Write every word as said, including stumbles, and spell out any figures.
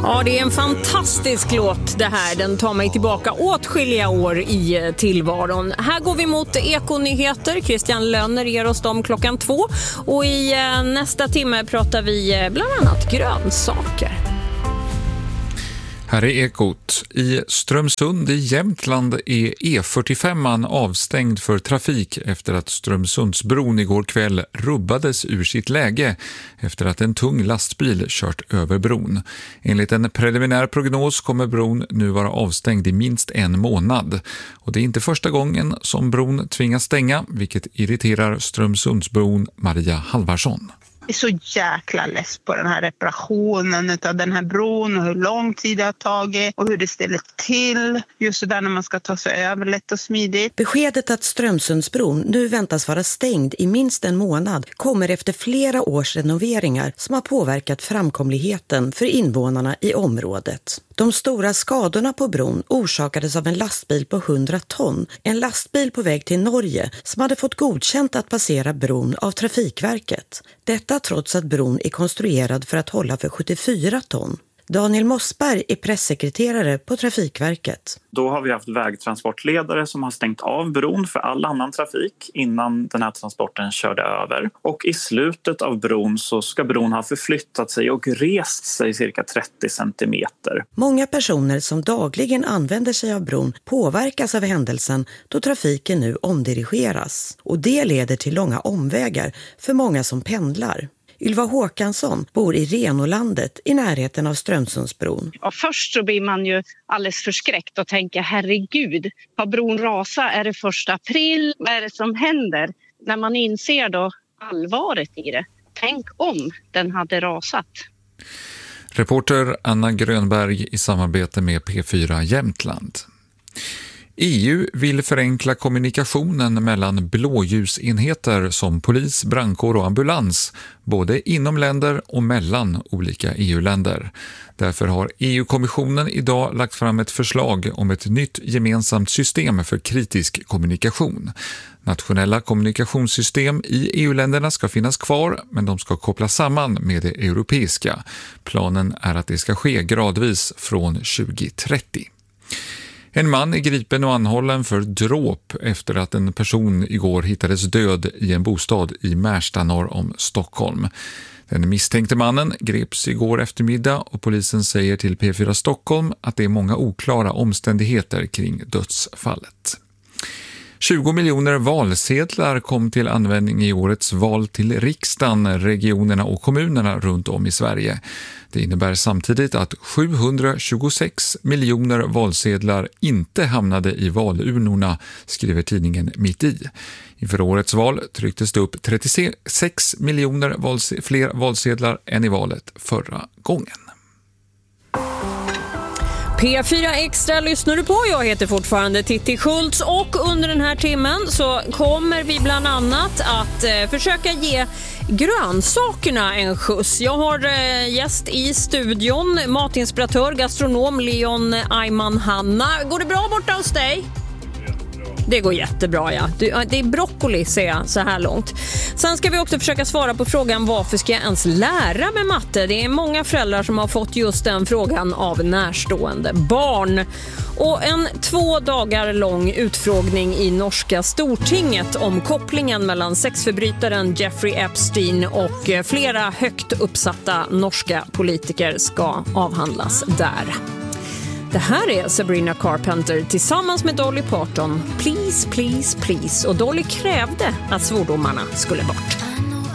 Ja, det är en fantastisk låt det här. Den tar mig tillbaka åtskilliga år i tillvaron. Här går vi mot Ekonyheter. Christian Lönner ger oss dem klockan två. Och i nästa timme pratar vi bland annat grönsaker. Här är Ekot. I Strömsund i Jämtland är E fyrtiofem avstängd för trafik efter att Strömsundsbron igår kväll rubbades ur sitt läge efter att en tung lastbil kört över bron. Enligt en preliminär prognos kommer bron nu vara avstängd i minst en månad. Och det är inte första gången som bron tvingas stänga, vilket irriterar Strömsundsbron Maria Halvarsson. Jag är så jäkla less på den här reparationen av den här bron och hur lång tid det har tagit och hur det ställer till just så där när man ska ta sig över lätt och smidigt. Beskedet att Strömsundsbron nu väntas vara stängd i minst en månad kommer efter flera års renoveringar som har påverkat framkomligheten för invånarna i området. De stora skadorna på bron orsakades av en lastbil på hundra ton, en lastbil på väg till Norge som hade fått godkänt att passera bron av Trafikverket. Detta trots att bron är konstruerad för att hålla för sjuttiofyra ton. Daniel Mossberg är pressekreterare på Trafikverket. Då har vi haft vägtransportledare som har stängt av bron för all annan trafik innan den här transporten körde över. Och i slutet av bron så ska bron ha förflyttat sig och rest sig cirka trettio centimeter. Många personer som dagligen använder sig av bron påverkas av händelsen då trafiken nu omdirigeras. Och det leder till långa omvägar för många som pendlar. Ylva Håkansson bor i Renolandet i närheten av Strömsundsbron. Och först så blir man ju alldeles förskräckt och tänker herregud, har bron rasat? Är det första april? Vad är det som händer? När man inser då allvaret i det. Tänk om den hade rasat. Reporter Anna Grönberg i samarbete med P fyra Jämtland. E U vill förenkla kommunikationen mellan blåljusenheter som polis, brandkår och ambulans, både inom länder och mellan olika E U-länder. Därför har E U-kommissionen idag lagt fram ett förslag om ett nytt gemensamt system för kritisk kommunikation. Nationella kommunikationssystem i E U-länderna ska finnas kvar, men de ska kopplas samman med det europeiska. Planen är att det ska ske gradvis från tjugo trettio. En man är gripen och anhållen för dråp efter att en person igår hittades död i en bostad i Märsta norr om Stockholm. Den misstänkte mannen greps igår eftermiddag och polisen säger till P fyra Stockholm att det är många oklara omständigheter kring dödsfallet. tjugo miljoner valsedlar kom till användning i årets val till riksdagen, regionerna och kommunerna runt om i Sverige. Det innebär samtidigt att sjuhundratjugosex miljoner valsedlar inte hamnade i valurnorna, skriver tidningen Mitt i. Inför årets val trycktes det upp trettiosex miljoner valse- fler valsedlar än i valet förra gången. P fyra Extra lyssnar du på. Jag heter fortfarande Titti Schultz och under den här timmen så kommer vi bland annat att eh, försöka ge grönsakerna en skjuts. Jag har eh, gäst i studion, matinspiratör, gastronom Leon Ayman Hanna. Går det bra borta hos dig? Det går jättebra, ja. Det är broccoli, ser jag, så här långt. Sen ska vi också försöka svara på frågan varför ska jag ens lära med matte? Det är många föräldrar som har fått just den frågan av närstående barn. Och en två dagar lång utfrågning i norska Stortinget om kopplingen mellan sexförbrytaren Jeffrey Epstein och flera högt uppsatta norska politiker ska avhandlas där. Det här är Sabrina Carpenter tillsammans med Dolly Parton. Please, please, please. Och Dolly krävde att svordomarna skulle bort.